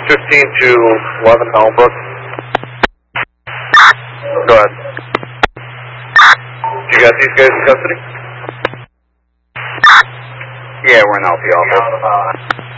15 to 11 Elmbrook. Go ahead. You got these guys in custody? Yeah, we're in LP office.